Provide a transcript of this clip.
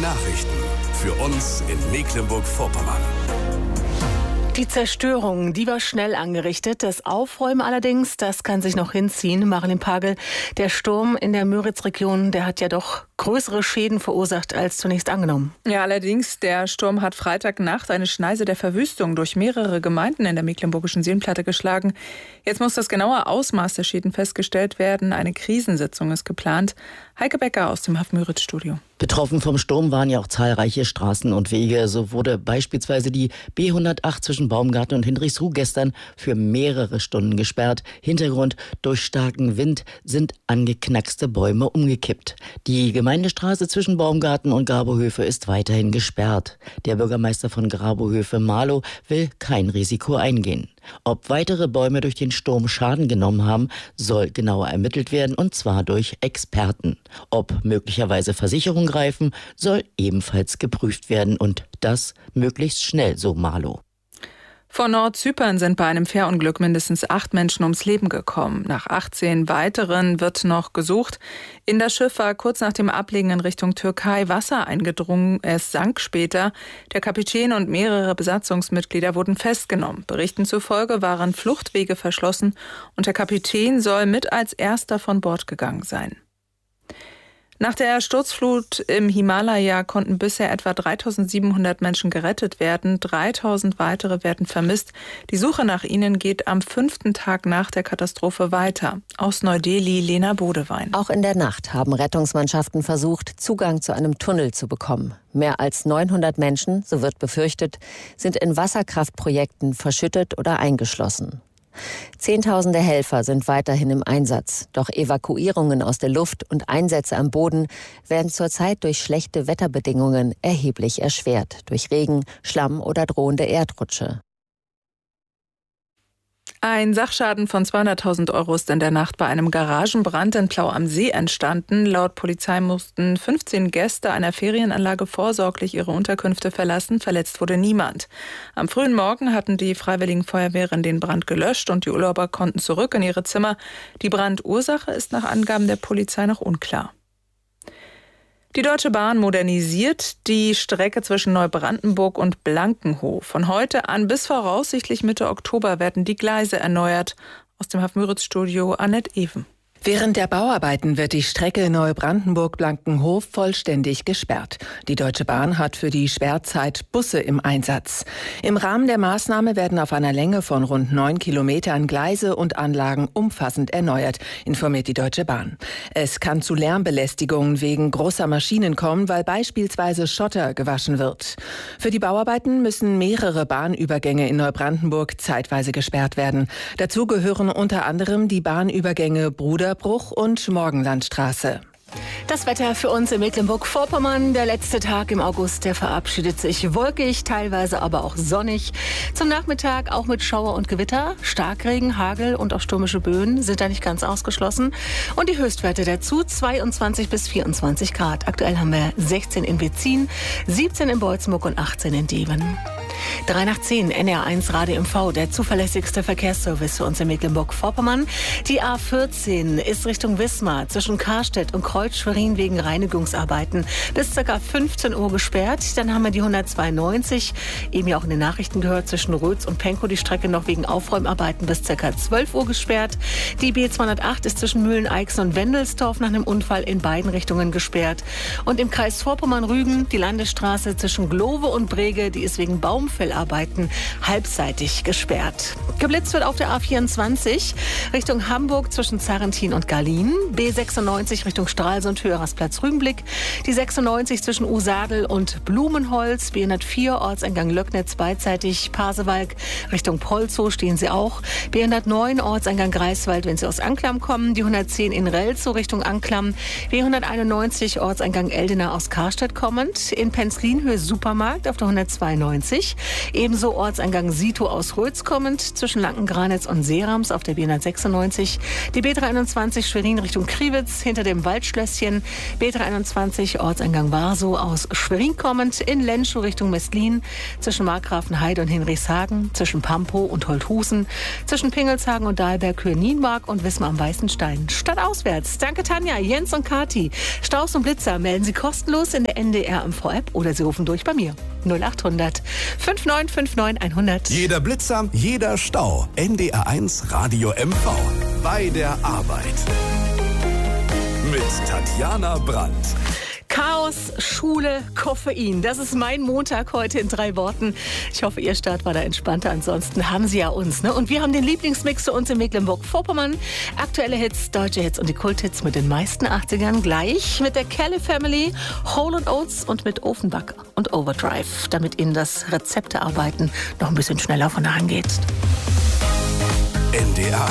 Nachrichten für uns in Mecklenburg-Vorpommern. Die Zerstörung, die war schnell angerichtet. Das Aufräumen allerdings, das kann sich noch hinziehen. Marilyn Pagel, der Sturm in der Müritz-Region, der hat ja doch größere Schäden verursacht als zunächst angenommen. Ja, allerdings, der Sturm hat Freitagnacht eine Schneise der Verwüstung durch mehrere Gemeinden in der mecklenburgischen Seenplatte geschlagen. Jetzt muss das genaue Ausmaß der Schäden festgestellt werden. Eine Krisensitzung ist geplant. Heike Becker aus dem Haff-Müritz-Studio. Betroffen vom Sturm waren ja auch zahlreiche Straßen und Wege. So wurde beispielsweise die B108 zwischen Baumgarten und Hinrichsruh gestern für mehrere Stunden gesperrt. Hintergrund: durch starken Wind sind angeknackste Bäume umgekippt. Die Gemeindestraße zwischen Baumgarten und Grabohöfe ist weiterhin gesperrt. Der Bürgermeister von Grabohöfe, Marlow, will kein Risiko eingehen. Ob weitere Bäume durch den Sturm Schaden genommen haben, soll genauer ermittelt werden, und zwar durch Experten. Ob möglicherweise Versicherungen greifen, soll ebenfalls geprüft werden, und das möglichst schnell, so Marlow. Vor Nordzypern sind bei einem Fährunglück mindestens 8 Menschen ums Leben gekommen. Nach 18 weiteren wird noch gesucht. In das Schiff war kurz nach dem Ablegen in Richtung Türkei Wasser eingedrungen. Es sank später. Der Kapitän und mehrere Besatzungsmitglieder wurden festgenommen. Berichten zufolge waren Fluchtwege verschlossen und der Kapitän soll mit als erster von Bord gegangen sein. Nach der Sturzflut im Himalaya konnten bisher etwa 3.700 Menschen gerettet werden. 3.000 weitere werden vermisst. Die Suche nach ihnen geht am 5. Tag nach der Katastrophe weiter. Aus Neu-Delhi, Lena Bodewein. Auch in der Nacht haben Rettungsmannschaften versucht, Zugang zu einem Tunnel zu bekommen. Mehr als 900 Menschen, so wird befürchtet, sind in Wasserkraftprojekten verschüttet oder eingeschlossen. Zehntausende Helfer sind weiterhin im Einsatz. Doch Evakuierungen aus der Luft und Einsätze am Boden werden zurzeit durch schlechte Wetterbedingungen erheblich erschwert. Durch Regen, Schlamm oder drohende Erdrutsche. Ein Sachschaden von 200.000 € ist in der Nacht bei einem Garagenbrand in Plau am See entstanden. Laut Polizei mussten 15 Gäste einer Ferienanlage vorsorglich ihre Unterkünfte verlassen. Verletzt wurde niemand. Am frühen Morgen hatten die Freiwilligen Feuerwehren den Brand gelöscht und die Urlauber konnten zurück in ihre Zimmer. Die Brandursache ist nach Angaben der Polizei noch unklar. Die Deutsche Bahn modernisiert die Strecke zwischen Neubrandenburg und Blankenhof. Von heute an bis voraussichtlich Mitte Oktober werden die Gleise erneuert. Aus dem Haff-Müritz-Studio Annette Even. Während der Bauarbeiten wird die Strecke Neubrandenburg-Blankenhof vollständig gesperrt. Die Deutsche Bahn hat für die Sperrzeit Busse im Einsatz. Im Rahmen der Maßnahme werden auf einer Länge von rund 9 Kilometern Gleise und Anlagen umfassend erneuert, informiert die Deutsche Bahn. Es kann zu Lärmbelästigungen wegen großer Maschinen kommen, weil beispielsweise Schotter gewaschen wird. Für die Bauarbeiten müssen mehrere Bahnübergänge in Neubrandenburg zeitweise gesperrt werden. Dazu gehören unter anderem die Bahnübergänge Bruderbruch und Morgenlandstraße. Das Wetter für uns in Mecklenburg-Vorpommern. Der letzte Tag im August, der verabschiedet sich wolkig, teilweise aber auch sonnig. Zum Nachmittag auch mit Schauer und Gewitter. Starkregen, Hagel und auch stürmische Böen sind da nicht ganz ausgeschlossen. Und die Höchstwerte dazu 22 bis 24 Grad. Aktuell haben wir 16 in Wetzin, 17 in Beutzenburg und 18 in Deven. 3 nach 10, NR1 Radio MV, der zuverlässigste Verkehrsservice für uns in Mecklenburg-Vorpommern. Die A14 ist Richtung Wismar zwischen Karstedt und Kreuz-Schwerin wegen Reinigungsarbeiten bis ca. 15 Uhr gesperrt. Dann haben wir die 192, eben ja auch in den Nachrichten gehört, zwischen Rötz und Penkow die Strecke noch wegen Aufräumarbeiten bis ca. 12 Uhr gesperrt. Die B208 ist zwischen Mühlen-Eichsen und Wendelsdorf nach einem Unfall in beiden Richtungen gesperrt. Und im Kreis Vorpommern-Rügen die Landesstraße zwischen Glowe und Brege, die ist wegen Baumfellarbeiten halbseitig gesperrt. Geblitzt wird auf der A24 Richtung Hamburg zwischen Zarrentin und Garlin. B96 Richtung Stralsund, Höhersplatz Rügenblick. Die 96 zwischen Usadel und Blumenholz. B104 Ortseingang Löcknitz beidseitig. Pasewalk Richtung Polzow stehen sie auch. B109 Ortseingang Greifswald, wenn Sie aus Anklam kommen. Die 110 in Relzow Richtung Anklam. B191 Ortseingang Eldena aus Karstedt kommend. In Penzlinhöhe Supermarkt auf der 192. A20. Ebenso Ortseingang Sito aus Rötz kommend zwischen Lankengranitz und Seerams auf der B196. Die B321 Schwerin Richtung Kriwitz hinter dem Waldschlösschen. B321 Ortseingang Warsow aus Schwerin kommend in Lenschow Richtung Meslin zwischen Markgrafenheide und Hinrichshagen, zwischen Pampow und Holthusen, zwischen Pingelshagen und Dahlberg-Höhe-Nienmark und Wismar am Weißenstein. Stadtauswärts. Danke Tanja, Jens und Kati. Staus und Blitzer melden Sie kostenlos in der NDR MV-App oder Sie rufen durch bei mir. 0800 5959 100. Jeder Blitzer, jeder Stau. NDR1 Radio MV. Bei der Arbeit. Mit Tatjana Brandt. Chaos, Schule, Koffein. Das ist mein Montag heute in 3 Worten. Ich hoffe, Ihr Start war da entspannter. Ansonsten haben Sie ja uns, ne? Und wir haben den Lieblingsmix für uns in Mecklenburg-Vorpommern. Aktuelle Hits, deutsche Hits und die Kulthits mit den meisten 80ern. Gleich mit der Kelly Family, Hole & Oates und mit Ofenback und Overdrive, damit Ihnen das Rezeptearbeiten noch ein bisschen schneller von der Hand geht. NDR